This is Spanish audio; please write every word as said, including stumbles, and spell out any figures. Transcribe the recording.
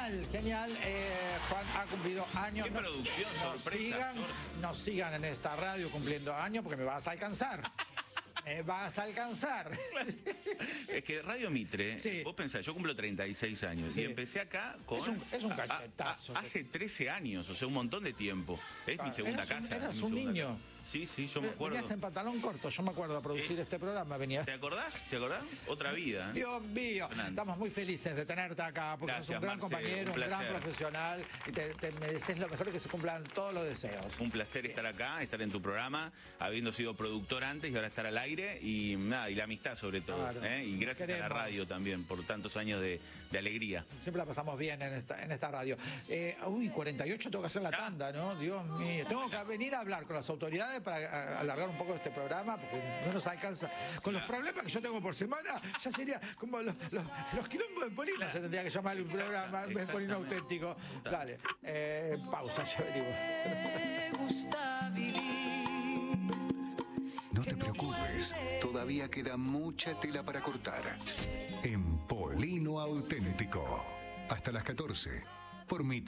Genial, genial. Eh, Juan ha cumplido años. Qué no, producción, nos sorpresa. Sigan, nos sigan en esta radio cumpliendo años porque me vas a alcanzar. Me vas a alcanzar. Es que Radio Mitre, Sí. vos pensás, yo cumplo treinta y seis años Sí. y empecé acá con... Es un- es un a- cachetazo. a- a- hace trece años, o sea, un montón de tiempo. Es mi Claro, segunda eras un- casa. eras es mi un segunda niño. casa. Sí, sí, yo me acuerdo. Venías en pantalón corto, yo me acuerdo a producir Sí. este programa. Venía. ¿Te acordás? ¿Te acordás? Otra vida. ¿eh? Dios mío, Fernando. estamos muy felices de tenerte acá porque sos Gracias, un gran Marce, compañero, un un, gran placer. profesional y te, te mereces lo mejor y que se cumplan todos los deseos. Un placer estar acá, estar en tu programa, habiendo sido productor antes y ahora estar al aire y nada, y la amistad sobre todo. Claro. ¿eh? Y gracias a la Queremos. radio también por tantos años de, de alegría. Siempre la pasamos bien en esta, en esta radio. Eh, uy, cuarenta y ocho tengo que hacer la Ya. tanda, ¿no? Dios mío. Tengo que venir a hablar con las autoridades para a- alargar un poco este programa porque no nos alcanza. Con los problemas que yo tengo por semana, ya sería como los, los, los quilombos de Polino. Se tendría que llamar un programa de Polino Exactamente. auténtico. Dale, eh, pausa, ya venimos. Me gusta vivir. No te preocupes, todavía queda mucha tela para cortar. En Polino Auténtico. Hasta las catorce. Por Mitre.